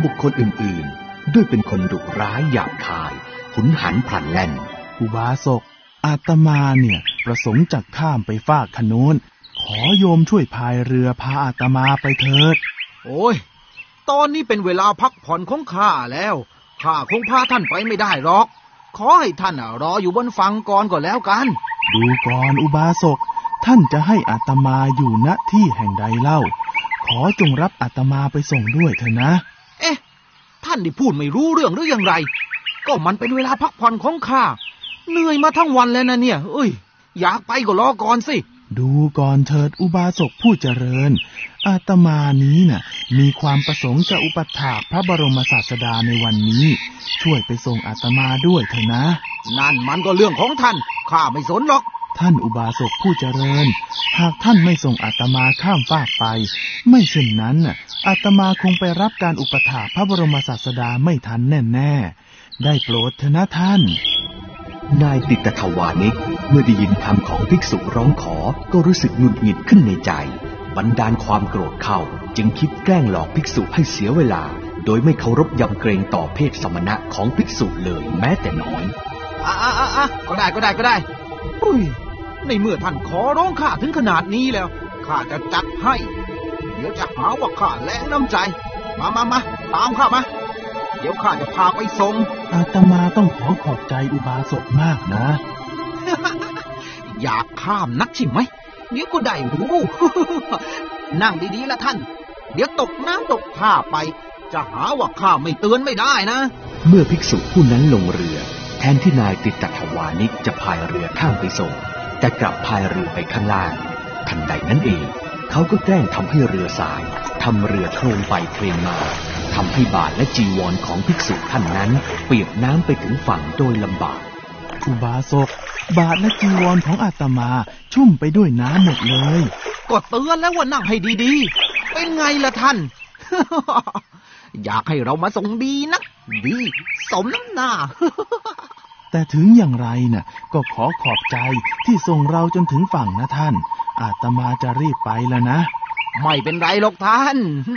บุคคลอื่นๆด้วยเป็นคนดุร้ายหยาบคายหุนหันพลันแล่นอุบาสกอาตมาเนี่ยประสงค์จะข้ามไปฟากขนู้นขอโยมช่วยพายเรือพาอาตมาไปเถิดโอ้ยตอนนี้เป็นเวลาพักผ่อนของข้าแล้วข้าคงพาท่านไปไม่ได้หรอกขอให้ท่านรออยู่บนฝั่งก่อนก็แล้วกันดูก่อนอุบาสกท่านจะให้อาตมาอยู่ณที่แห่งใดเล่าขอจงรับอาตมาไปส่งด้วยเถอะนะเอ๊ะท่านนี่พูดไม่รู้เรื่องหรืออย่างไรก็มันเป็นเวลาพักผ่อนของข้าเหนื่อยมาทั้งวันแล้วนะเนี่ยอยากไปก็รอก่อนสิดูก่อนเถิดอุบาสกผู้เจริญอาตมานี้น่ะมีความประสงค์จะอุปถากพระบรมศาสดาในวันนี้ช่วยไปส่งอาตมาด้วยเถอะนะนั่นมันก็เรื่องของท่านข้าไม่สนหรอกท่านอุบาสกผู้เจริญหากท่านไม่ส่งอาตมาข้ามฟากไปไม่เช่นนั้นน่ะอาตมาคงไปรับการอุปถากพระบรมศาสดาไม่ทันแน่ๆได้โปรดเถอะนะท่านนายติตถวานิกเมื่อได้ยินคำของภิกษุร้องขอก็รู้สึกหงุดหงิดขึ้นในใจบันดาลความโกรธเข้าจึงคิดแกล้งหลอกภิกษุให้เสียเวลาโดยไม่เคารพยำเกรงต่อเพศสมณะของภิกษุเลยแม้แต่น้อยก็ได้ในเมื่อท่านขอร้องข้าถึงขนาดนี้แล้วข้าจะจัดให้เดี๋ยวจะหาว่าข้าแรงน้ำใจมาตามข้ามาเดี๋ยวข้าจะพาไปส่งอาตมาต้องขอบใจอุบาสกมากนะอยากข้ามนักใช่ไหมเดี๋ยวก็ได้รู้ นั่งดีๆละท่านเดี๋ยวตกน้ำตกท่าไปจะหาว่าข้าไม่เตือนไม่ได้นะเมื่อภิกษุผู้นั้นลงเรือแทนที่นายติตถวานิกจะพายเรือข้ามไปส่งแต่กลับพายเรือไปข้างล่างทันใดนั้นเองเขาก็แกล้งทำให้เรือสายทำเรือโคลนไปเคลนมาทำให้บาทและจีวรของภิกษุท่านนั้นเปียกน้ำไปถึงฝั่งโดยลำบากอุบาสกบาทและจีวรของอาตมาชุ่มไปด้วยน้ำหมดเลยก็เตือนแล้วว่านั่งให้ดีๆเป็นไงล่ะท่าน อยากให้เรามาส่งดีนะดีสมน้ำหน้าแต่ถึงอย่างไรน่ะก็ขอบใจที่ส่งเราจนถึงฝั่งนะท่านอาตมาจะรีบไปแล้วนะไม่เป็นไรหรอกท่าน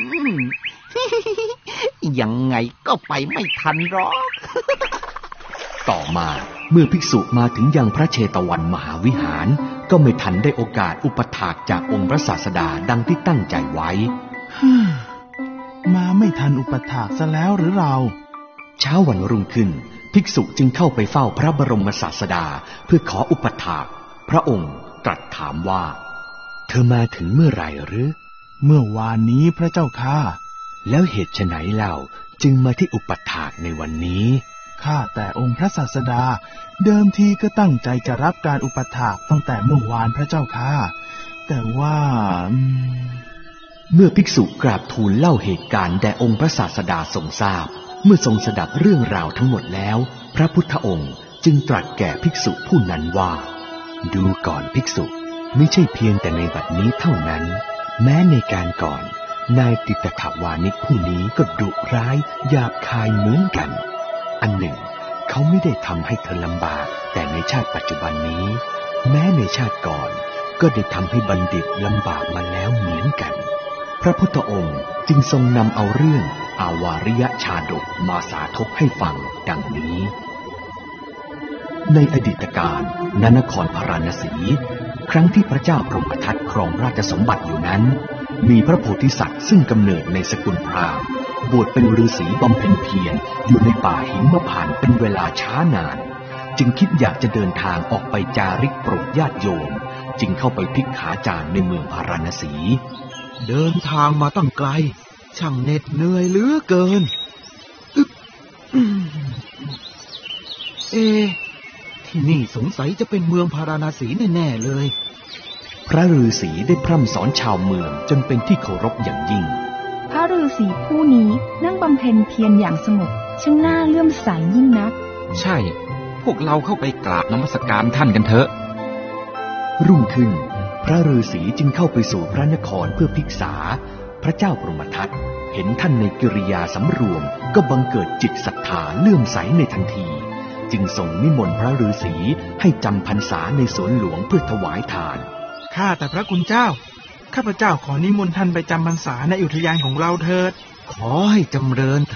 ยังไงก็ไปไม่ทันหรอกต่อมาเมื่อภิกษุมาถึงยังพระเชตวันมหาวิหารก็ไม่ทันได้โอกาสอุปถากจากองค์พระศาสดาดังที่ตั้งใจไว้มาไม่ทันอุปถากซะแล้วหรือเราเช้าวันรุ่งขึ้นภิกษุจึงเข้าไปเฝ้าพระบรมศาสดาเพื่อขออุปถากพระองค์ตรัสถามว่าเธอมาถึงเมื่อไหร่หรือเมื่อวานนี้พระเจ้าข้าแล้วเหตุไฉนเล่าจึงมาที่อุปถากในวันนี้ข้าแต่องค์พระศาสดาเดิมทีก็ตั้งใจจะรับการอุปถากตั้งแต่เมื่อวานพระเจ้าข้าแต่ว่าเมื่อภิกษุกราบทูลเล่าเหตุการณ์แด่องค์พระศาสดาทรงทราบเมื่อทรงสดับเรื่องราวทั้งหมดแล้วพระพุทธองค์จึงตรัสแก่ภิกษุผู้นั้นว่าดูก่อนภิกษุไม่ใช่เพียงแต่ในบัดนี้เท่านั้นแม้ในการก่อนนายติตถวานิกผู้นี้ก็ดุร้ายหยาบคายเหมือนกันอันหนึ่งเขาไม่ได้ทำให้เธอลำบากแต่ในชาติปัจจุบันนี้แม้ในชาติก่อนก็ได้ทำให้บัณฑิตลำบากมาแล้วเหมือนกันพระพุทธองค์จึงทรงนำเอาเรื่องอาวาริยชาดกมาสาธกให้ฟังดังนี้ในอดีตการณนครพาราณสีครั้งที่พระเจ้าพรหมทัตครองราชสมบัติอยู่นั้นมีพระโพธิสัตว์ซึ่งกำเนิดในสกุลพราหมณ์บวชเป็นฤาษีบำเพ็ญเพียรอยู่ในป่าหิมพานต์เป็นเวลาช้านานจึงคิดอยากจะเดินทางออกไปจาริกโปรดญาติโยมจึงเข้าไปภิกขาจารในเมืองพาราณสีเดินทางมาตั้งไกลช่างเหน็ดเหนื่อยเหลือเกินที่นี่สงสัยจะเป็นเมืองพาราณสีแน่ๆเลยพระฤาษีได้พร่ำสอนชาวเมืองจนเป็นที่เคารพอย่างยิ่งพระฤาษีผู้นี้นั่งบำเพ็ญเพียรอย่างสงบช่างน่าเลื่อมใสยิ่งนักใช่พวกเราเข้าไปกราบนมัสการท่านกันเถอะรุ่งขึ้นพระฤาษีจึงเข้าไปสู่พระนครเพื่อภิกษาพระเจ้าพรหมทัตเห็นท่านในกิริยาสำรวมก็บังเกิดจิตศรัทธาเลื่อมใสในทันทีจึงส่งนิมนต์พระฤาษีให้จำพรรษาในสวนหลวงเพื่อถวายทานข้าแต่พระคุณเจ้าข้าพเจ้าขอนิมนต์ท่านไปจำพรรษาในอุทยานของเราเถิดขอให้จำเริญ